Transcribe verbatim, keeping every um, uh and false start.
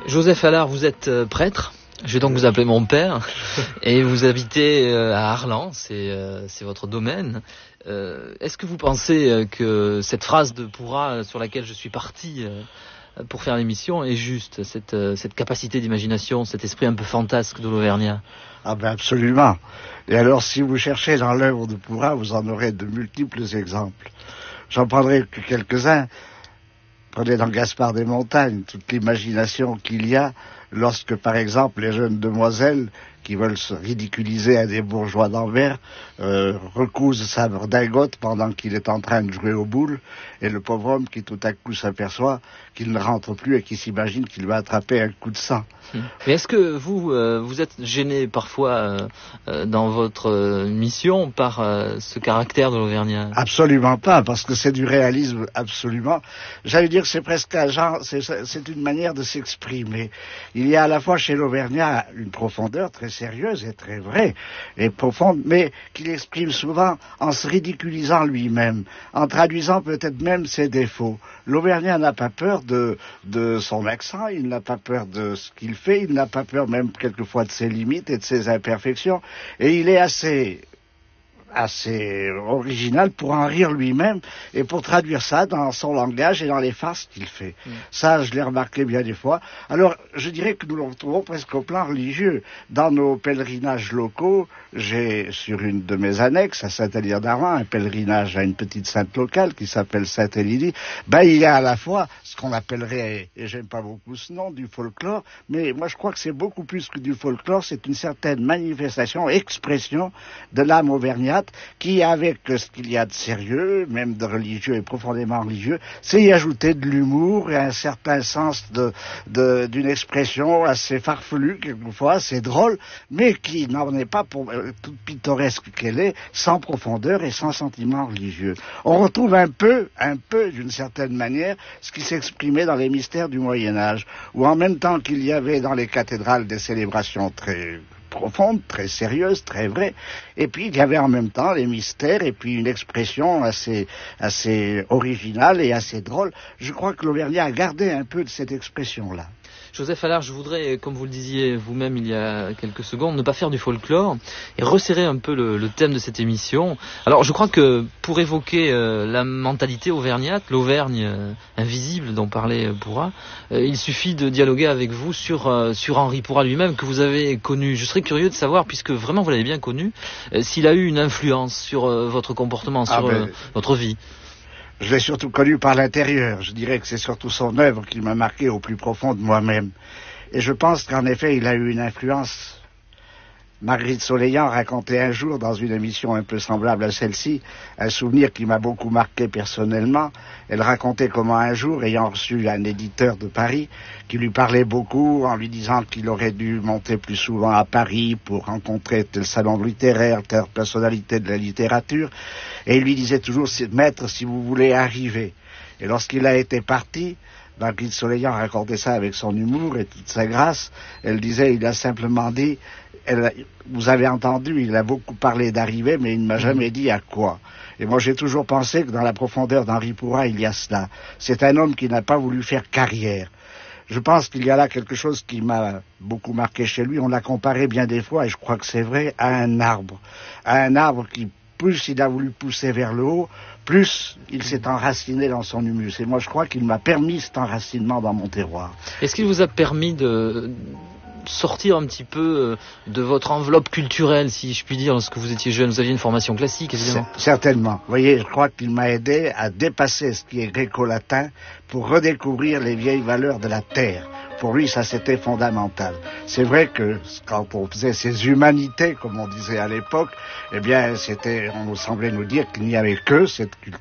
Joseph Allard, vous êtes euh, prêtre. Je vais donc vous appeler mon père. Et vous habitez euh, à Arlan, c'est, euh, c'est votre domaine. Euh, est-ce que vous pensez euh, que cette phrase de Pourra sur laquelle je suis parti euh, pour faire l'émission est juste, cette, euh, cette capacité d'imagination, cet esprit un peu fantasque de l'Auvergnat? Ah ben absolument. Et alors si vous cherchez dans l'œuvre de Pourra, vous en aurez de multiples exemples. J'en prendrai que quelques-uns. Prenez dans Gaspard des Montagnes toute l'imagination qu'il y a lorsque, par exemple, les jeunes demoiselles qui veulent se ridiculiser à des bourgeois d'Anvers euh, recousent sa redingote pendant qu'il est en train de jouer aux boules, et le pauvre homme qui tout à coup s'aperçoit qu'il ne rentre plus et qui s'imagine qu'il va attraper un coup de sang. Mais est-ce que vous, euh, vous êtes gêné parfois euh, euh, dans votre euh, mission par euh, ce caractère de l'Auvergnat? Absolument pas, parce que c'est du réalisme absolument. J'allais dire que c'est presque un genre, c'est, c'est une manière de s'exprimer. Il y a à la fois chez l'Auvergnat une profondeur très sérieuse et très vraie et profonde, mais qu'il exprime souvent en se ridiculisant lui-même, en traduisant peut-être même ses défauts. L'Auvergnat n'a pas peur de, de son accent, il n'a pas peur de ce qu'il fait, il n'a pas peur même quelquefois de ses limites et de ses imperfections, et il est assez... assez original pour en rire lui-même et pour traduire ça dans son langage et dans les farces qu'il fait. Mmh. Ça, je l'ai remarqué bien des fois. Alors, je dirais que nous le retrouvons presque au plan religieux. Dans nos pèlerinages locaux, j'ai, sur une de mes annexes, à Saint-Élier d'Arlan, un pèlerinage à une petite sainte locale qui s'appelle Sainte-Élilie, ben, il y a à la fois ce qu'on appellerait, et j'aime pas beaucoup ce nom, du folklore, mais moi je crois que c'est beaucoup plus que du folklore, c'est une certaine manifestation, expression de l'âme auvergnate, qui, avec ce qu'il y a de sérieux, même de religieux et profondément religieux, c'est y ajouter de l'humour et un certain sens de, de, d'une expression assez farfelue, quelquefois, assez drôle, mais qui n'en est pas, pour, euh, toute pittoresque qu'elle est, sans profondeur et sans sentiment religieux. On retrouve un peu, un peu, d'une certaine manière, ce qui s'exprimait dans les mystères du Moyen-Âge, où en même temps qu'il y avait dans les cathédrales des célébrations très profonde, très sérieuse, très vraie. Et puis, il y avait en même temps les mystères et puis une expression assez, assez originale et assez drôle. Je crois que l'Auvergnat a gardé un peu de cette expression-là. Joseph Allard, je voudrais, comme vous le disiez vous-même il y a quelques secondes, ne pas faire du folklore et resserrer un peu le, le thème de cette émission. Alors, je crois que pour évoquer euh, la mentalité auvergnate, l'Auvergne euh, invisible dont parlait euh, Pourra, euh, il suffit de dialoguer avec vous sur, euh, sur Henri Pourra lui-même, que vous avez connu. Je serais curieux de savoir, puisque vraiment vous l'avez bien connu, euh, s'il a eu une influence sur euh, votre comportement, sur ah ben... euh, votre vie. Je l'ai surtout connu par l'intérieur. Je dirais que c'est surtout son œuvre qui m'a marqué au plus profond de moi-même. Et je pense qu'en effet, il a eu une influence. Marguerite Soleillant racontait un jour, dans une émission un peu semblable à celle-ci, un souvenir qui m'a beaucoup marqué personnellement. Elle racontait comment un jour, ayant reçu un éditeur de Paris, qui lui parlait beaucoup en lui disant qu'il aurait dû monter plus souvent à Paris pour rencontrer tel salon littéraire, telle personnalité de la littérature, et il lui disait toujours, maître, si vous voulez arriver. Et lorsqu'il a été parti, Marguerite Soleillant racontait ça avec son humour et toute sa grâce. Elle disait, il a simplement dit, elle, vous avez entendu, il a beaucoup parlé d'arriver, mais il ne m'a jamais dit à quoi. Et moi, j'ai toujours pensé que dans la profondeur d'Henri Pourra, il y a cela. C'est un homme qui n'a pas voulu faire carrière. Je pense qu'il y a là quelque chose qui m'a beaucoup marqué chez lui. On l'a comparé bien des fois, et je crois que c'est vrai, à un arbre. À un arbre qui, plus il a voulu pousser vers le haut, plus il s'est enraciné dans son humus. Et moi, je crois qu'il m'a permis cet enracinement dans mon terroir. Est-ce qu'il vous a permis de sortir un petit peu de votre enveloppe culturelle, si je puis dire, lorsque vous étiez jeune? Vous aviez une formation classique, évidemment. C- certainement. Vous voyez, je crois qu'il m'a aidé à dépasser ce qui est gréco-latin pour redécouvrir les vieilles valeurs de la terre. Pour lui, ça, c'était fondamental. C'est vrai que quand on faisait ces humanités, comme on disait à l'époque, eh bien, c'était, on semblait nous dire qu'il n'y avait que cette culture